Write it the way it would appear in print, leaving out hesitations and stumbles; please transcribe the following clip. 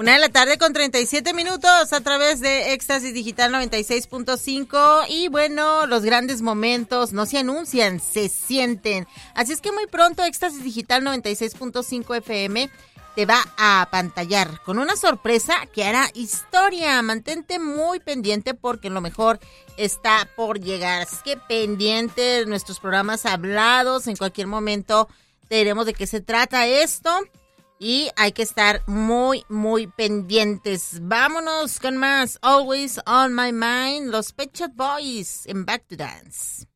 1:37 a través de Éxtasis Digital 96.5. Y bueno, los grandes momentos no se anuncian, se sienten. Así es que muy pronto Éxtasis Digital 96.5 FM te va a apantallar con una sorpresa que hará historia. Mantente muy pendiente porque lo mejor está por llegar. Así que pendiente de nuestros programas hablados. En cualquier momento te diremos de qué se trata esto. Y hay que estar muy, muy pendientes. Vámonos con más. Always on my mind. Los Pet Shop Boys en Back to Dance.